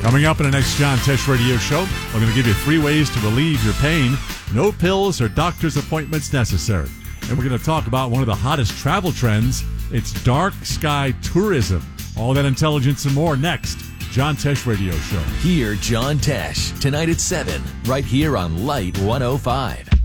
Coming up in the next John Tesh Radio Show, we're going to give you 3 ways to relieve your pain. No pills or doctor's appointments necessary. And we're going to talk about one of the hottest travel trends. It's dark sky tourism. All that intelligence and more next. John Tesh Radio Show. Hear John Tesh tonight at 7, right here on Light 105.